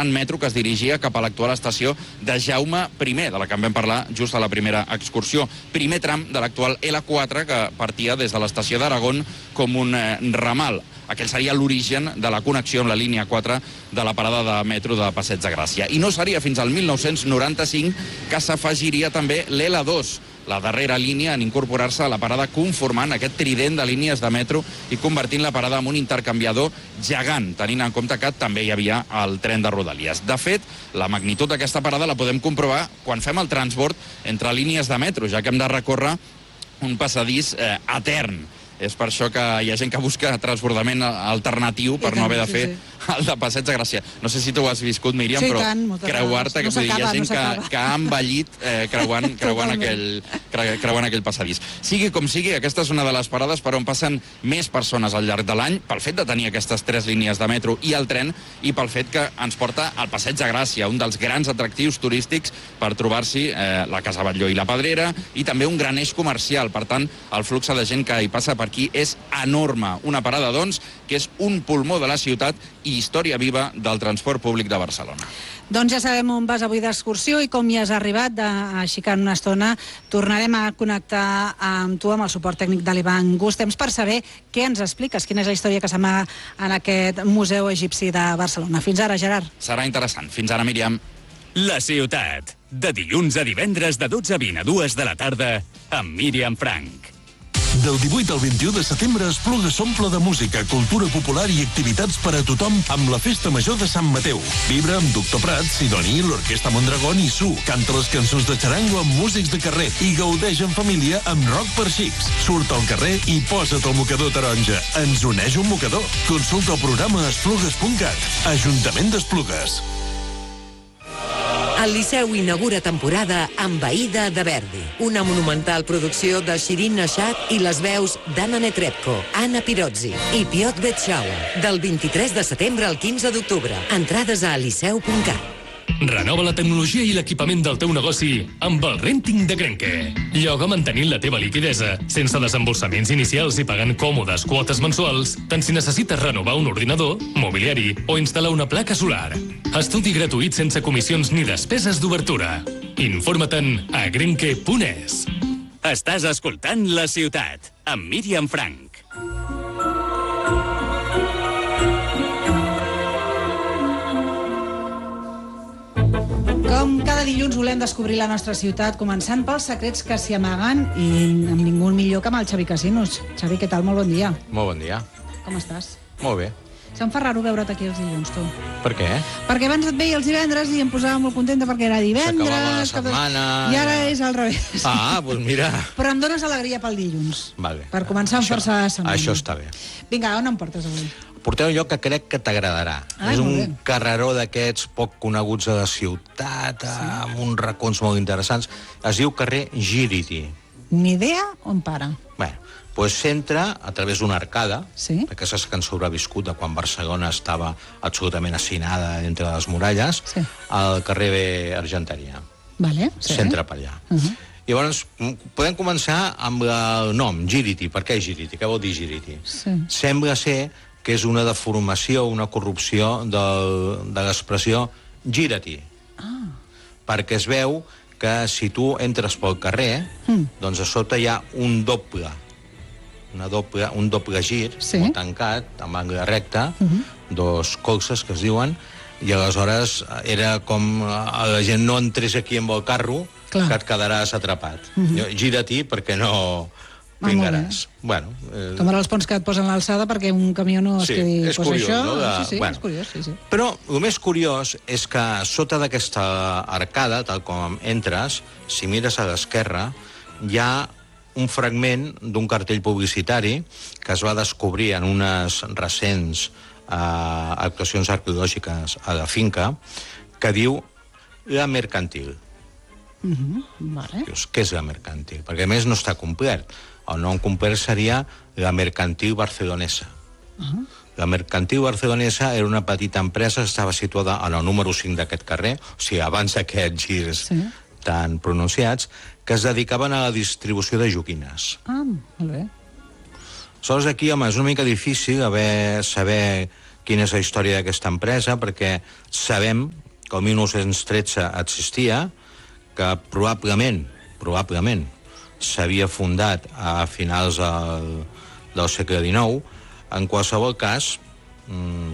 gran metro que es dirigia cap a l'actual estació de Jaume I, de la que en vam parlar just a la primera excursió. Primer tram de l'actual L4 que partia des de l'estació d'Aragón com un ramal. Aquell seria l'origen de la connexió amb la línia 4 de la parada de metro de Passeig de Gràcia. I no seria fins al 1995 que s'afegiria també l'L2, la darrera línia en incorporar-se a la parada, conformant aquest trident de línies de metro i convertint la parada en un intercanviador gegant, tenint en compte que també hi havia el tren de Rodalies. De fet, la magnitud d'aquesta parada la podem comprovar quan fem el transbord entre línies de metro, ja que hem de recórrer un passadís etern. És per això que hi ha gent que busca transbordament alternatiu per no haver de fer el de Passeig de Gràcia. No sé si tu ho has viscut, Míriam, però creuar-te, hi ha gent que ha envellit creuant aquell passadís. Sigui com sigui, aquesta és una de les parades per on passen més persones al llarg de l'any, pel fet de tenir aquestes 3 línies de metro i el tren, i pel fet que ens porta al Passeig de Gràcia, un dels grans atractius turístics per trobar-s'hi la Casa Batlló i la Pedrera, i també un gran eix comercial. Per tant, el flux de gent que hi passa per aquí és enorme. Una parada, doncs, que és un pulmó de la ciutat i història viva del transport públic de Barcelona. Doncs ja sabem on vas avui d'excursió i com hi has arribat, així que en una estona tornarem a connectar amb tu, amb el suport tècnic de l'Ivan Gust. Temps per saber què ens expliques, quina és la història que s'amaga en aquest Museu Egipci de Barcelona. Fins ara, Gerard. Serà interessant. Fins ara, Míriam. La ciutat, de dilluns a divendres de 12:20 a 2 de la tarda, amb Míriam Frank. Del 18 al 21 de setembre Esplugues s'omple de música, cultura popular i activitats per a tothom amb la Festa Major de Sant Mateu. Vibra amb Doctor Prat, Sidoni, l'Orquestra Mondragón i Su. Canta les cançons de xarango amb músics de carrer i gaudeix en família amb rock per xics. Surt al carrer i posa't el mocador taronja. Ens uneix un mocador. Consulta el programa a esplugues.cat. Ajuntament d'Esplugues. El Liceu inaugura temporada amb Aïda de Verdi, una monumental producció de Shirin Nashat i les veus d'Anna Netrebko, Anna Pirozzi i Piotr Betshauer, del 23 de setembre al 15 d'octubre. Entrades a liceu.cat. Renova la tecnologia i l'equipament del teu negoci amb el Renting de Grenke. Lloga mantenint la teva liquidesa, sense desembolsaments inicials i pagant còmodes quotes mensuals, tant si necessites renovar un ordinador, mobiliari o instal·lar una placa solar. Estudi gratuït sense comissions ni despeses d'obertura. Informa-te'n a grenke.es. Estàs escoltant La Ciutat, amb Míriam Frank. Com cada dilluns volem descobrir la nostra ciutat, començant pels secrets que s'hi amaguen, i amb ningú millor que amb el Xavi Casinos. Xavi, què tal? Molt bon dia. Molt bon dia. Com estàs? Molt bé. Se'm fa raro veure't aquí els dilluns, tu. Per què? Perquè abans et veia els divendres i em posava molt contenta perquè era divendres... S'acabava la setmana... I ara és al revés. Doncs mira... Però em dones alegria pel dilluns. Vale. Per començar amb força la setmana. Això està bé. Vinga, on em portes avui? Porteu un lloc que crec que t'agradarà. És un carreró d'aquests poc coneguts a la ciutat, amb uns racons molt interessants. Es diu carrer Gíriti. Ni idea on para. Bé, doncs s'entra a través d'una arcada, d'aquestes que han sobreviscut de quan Barcelona estava absolutament assinada entre les muralles, al carrer Argenteria. S'entra per allà. Llavors, podem començar amb el nom, Gíriti. Per què Gíriti? Què vol dir Gíriti? Sembla ser que és una deformació, una corrupció de l'expressió gira-t'hi. Perquè es veu que si tu entres pel carrer, doncs a sota hi ha un doble gir, molt tancat, amb angle recte, dos colzes que es diuen, i aleshores era com la gent no entrés aquí amb el carro, que et quedaràs atrapat. Gira-t'hi perquè no... vingaràs. Bueno, com ara els ponts que et posen a l'alçada perquè un camió no es quedi... Sí, és curiós, no? Sí, és curiós, sí. Però el més curiós és que sota d'aquesta arcada, tal com entres, si mires a l'esquerra, hi ha un fragment d'un cartell publicitari que es va descobrir en unes recents actuacions arqueològiques a la finca, que diu La Mercantil. Dius, què és La Mercantil? Perquè a més no està complet. El nom complet seria La Mercantil Barcelonesa. La Mercantil Barcelonesa era una petita empresa que estava situada en el número 5 d'aquest carrer, o sigui, abans d'aquests girs tan pronunciats, que es dedicaven a la distribució de joguines. Molt bé. Aleshores, aquí, home, és una mica difícil saber quina és la història d'aquesta empresa, perquè sabem que el 1913 existia, que probablement s'havia fundat a finals del segle XIX. En qualsevol cas,